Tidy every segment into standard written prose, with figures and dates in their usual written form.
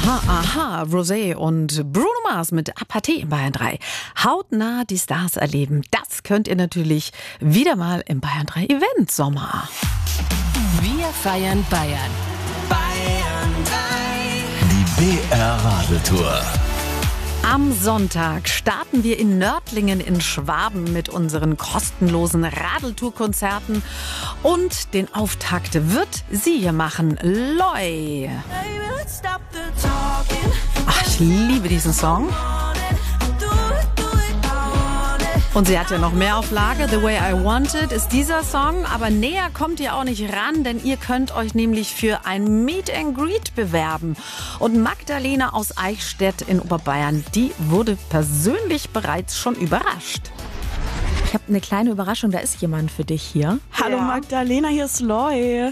Aha, Rosé und Bruno Mars mit Apathy in Bayern 3. Hautnah die Stars erleben, das könnt ihr natürlich wieder mal im Bayern 3 Event Sommer. Wir feiern Bayern. Bayern 3. Die BR Radeltour. Am Sonntag starten wir in Nördlingen in Schwaben mit unseren kostenlosen Radeltour-Konzerten. Und den Auftakt wird sie hier machen, Loi. Ach, ich liebe diesen Song. Und sie hat ja noch mehr auf Lager. The Way I Want It ist dieser Song. Aber näher kommt ihr auch nicht ran, denn ihr könnt euch nämlich für ein Meet and Greet bewerben. Und Magdalena aus Eichstätt in Oberbayern, die wurde persönlich bereits schon überrascht. Ich habe eine kleine Überraschung, da ist jemand für dich hier. Hallo Magdalena, hier ist Loi.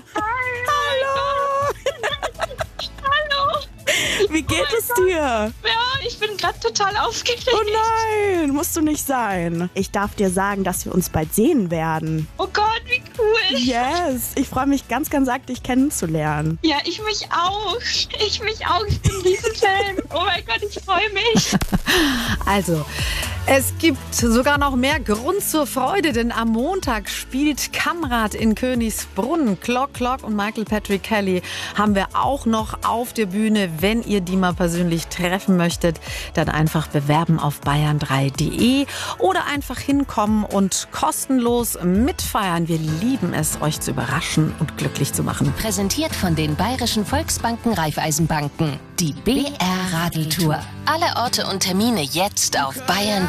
Wie geht es dir? Ja, ich bin gerade total aufgeregt. Oh nein, musst du nicht sein. Ich darf dir sagen, dass wir uns bald sehen werden. Oh Gott, wie cool. Yes, ich freue mich ganz, ganz arg, dich kennenzulernen. Ja, ich mich auch. Ich bin ein Riesenfan. Oh mein Gott, ich freue mich. Also, es gibt sogar noch mehr Grund zur Freude, denn am Montag spielt Kamrat in Königsbrunn. Clock und Michael Patrick Kelly haben wir auch noch auf der Bühne. Wenn ihr die mal persönlich treffen möchtet, dann einfach bewerben auf bayern3.de oder einfach hinkommen und kostenlos mitfeiern. Wir lieben es, euch zu überraschen und glücklich zu machen. Präsentiert von den Bayerischen Volksbanken Raiffeisenbanken. Die BR Radeltour. Alle Orte und Termine jetzt auf Bayern.